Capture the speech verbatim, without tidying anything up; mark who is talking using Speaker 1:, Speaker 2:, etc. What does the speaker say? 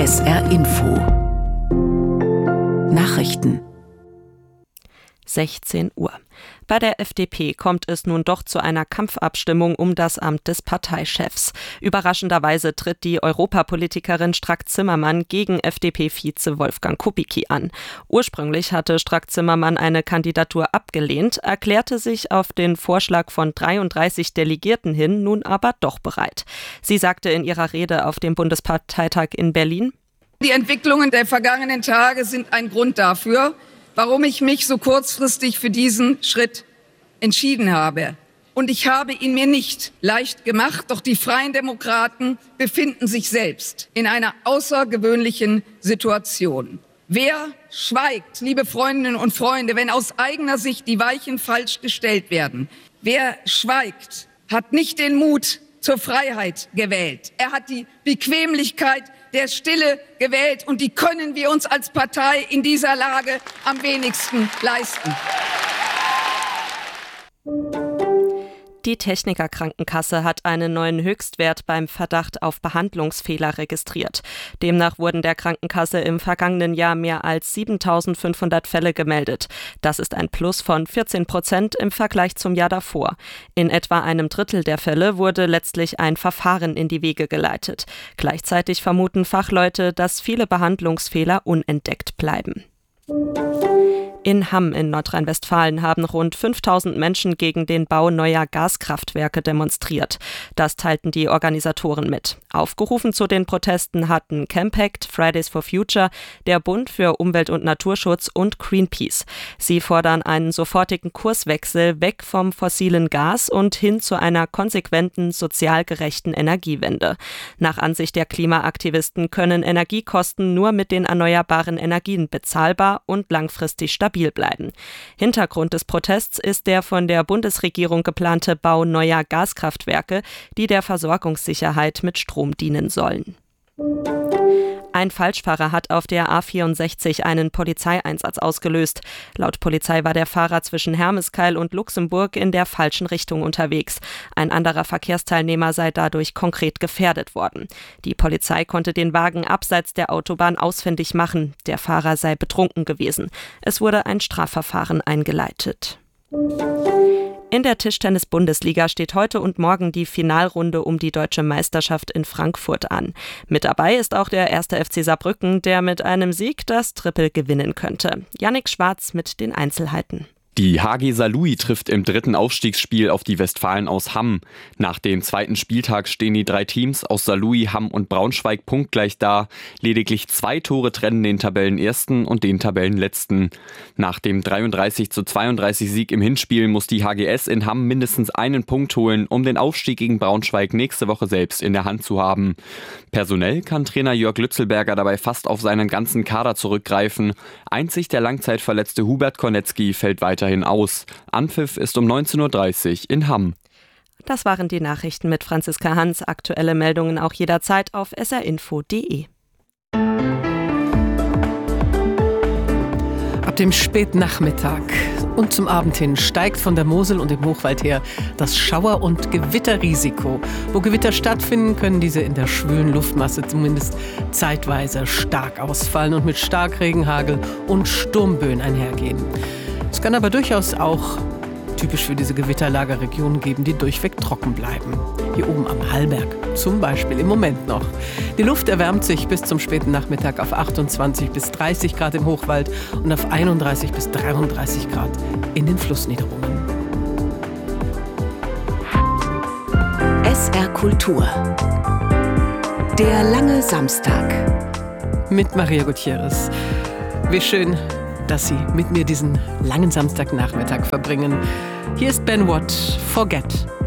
Speaker 1: S R Info Nachrichten
Speaker 2: sechzehn Uhr. Bei der F D P kommt es nun doch zu einer Kampfabstimmung um das Amt des Parteichefs. Überraschenderweise tritt die Europapolitikerin Strack-Zimmermann gegen F D P-Vize Wolfgang Kubicki an. Ursprünglich hatte Strack-Zimmermann eine Kandidatur abgelehnt, erklärte sich auf den Vorschlag von dreiunddreißig Delegierten hin nun aber doch bereit. Sie sagte in ihrer Rede auf dem Bundesparteitag in Berlin:
Speaker 3: Die Entwicklungen der vergangenen Tage sind ein Grund dafür, warum ich mich so kurzfristig für diesen Schritt entschieden habe. Und ich habe ihn mir nicht leicht gemacht, doch die Freien Demokraten befinden sich selbst in einer außergewöhnlichen Situation. Wer schweigt, liebe Freundinnen und Freunde, wenn aus eigener Sicht die Weichen falsch gestellt werden? Wer schweigt, hat nicht den Mut zur Freiheit gewählt. Er hat die Bequemlichkeit der Stille gewählt, und die können wir uns als Partei in dieser Lage am wenigsten leisten.
Speaker 2: Die Techniker Krankenkasse hat einen neuen Höchstwert beim Verdacht auf Behandlungsfehler registriert. Demnach wurden der Krankenkasse im vergangenen Jahr mehr als siebentausendfünfhundert Fälle gemeldet. Das ist ein Plus von vierzehn Prozent im Vergleich zum Jahr davor. In etwa einem Drittel der Fälle wurde letztlich ein Verfahren in die Wege geleitet. Gleichzeitig vermuten Fachleute, dass viele Behandlungsfehler unentdeckt bleiben. In Hamm in Nordrhein-Westfalen haben rund fünftausend Menschen gegen den Bau neuer Gaskraftwerke demonstriert. Das teilten die Organisatoren mit. Aufgerufen zu den Protesten hatten Campact, Fridays for Future, der Bund für Umwelt- und Naturschutz und Greenpeace. Sie fordern einen sofortigen Kurswechsel weg vom fossilen Gas und hin zu einer konsequenten, sozial gerechten Energiewende. Nach Ansicht der Klimaaktivisten können Energiekosten nur mit den erneuerbaren Energien bezahlbar und langfristig stabil bleiben. Hintergrund des Protests ist der von der Bundesregierung geplante Bau neuer Gaskraftwerke, die der Versorgungssicherheit mit Strom dienen sollen. Ein Falschfahrer hat auf der A vierundsechzig einen Polizeieinsatz ausgelöst. Laut Polizei war der Fahrer zwischen Hermeskeil und Luxemburg in der falschen Richtung unterwegs. Ein anderer Verkehrsteilnehmer sei dadurch konkret gefährdet worden. Die Polizei konnte den Wagen abseits der Autobahn ausfindig machen. Der Fahrer sei betrunken gewesen. Es wurde ein Strafverfahren eingeleitet. In der Tischtennis-Bundesliga steht heute und morgen die Finalrunde um die deutsche Meisterschaft in Frankfurt an. Mit dabei ist auch der erste F C Saarbrücken, der mit einem Sieg das Triple gewinnen könnte. Jannik Schwarz mit den Einzelheiten.
Speaker 4: Die H G Saarlouis trifft im dritten Aufstiegsspiel auf die Westfalen aus Hamm. Nach dem zweiten Spieltag stehen die drei Teams aus Saarlouis, Hamm und Braunschweig punktgleich da. Lediglich zwei Tore trennen den Tabellenersten und den Tabellenletzten. Nach dem dreiunddreißig zu zweiunddreißig Sieg im Hinspiel muss die H G S in Hamm mindestens einen Punkt holen, um den Aufstieg gegen Braunschweig nächste Woche selbst in der Hand zu haben. Personell kann Trainer Jörg Lützelberger dabei fast auf seinen ganzen Kader zurückgreifen. Einzig der langzeitverletzte Hubert Kornetzki fällt weiter aus. Anpfiff ist um neunzehn Uhr dreißig in Hamm.
Speaker 2: Das waren die Nachrichten mit Franziska Hans. Aktuelle Meldungen auch jederzeit auf s r info punkt d e.
Speaker 5: Ab dem Spätnachmittag und zum Abend hin steigt von der Mosel und dem Hochwald her das Schauer- und Gewitterrisiko. Wo Gewitter stattfinden, können diese in der schwülen Luftmasse zumindest zeitweise stark ausfallen und mit Starkregen, Hagel und Sturmböen einhergehen. Es kann aber durchaus auch typisch für diese Gewitterlagerregionen geben, die durchweg trocken bleiben. Hier oben am Hallberg zum Beispiel im Moment noch. Die Luft erwärmt sich bis zum späten Nachmittag auf achtundzwanzig bis dreißig Grad im Hochwald und auf einunddreißig bis dreiunddreißig Grad in den Flussniederungen.
Speaker 1: S R Kultur. Der lange Samstag.
Speaker 5: Mit Maria Gutierrez. Wie schön, dass Sie mit mir diesen langen Samstagnachmittag verbringen. Hier ist Ben Watt, Forget.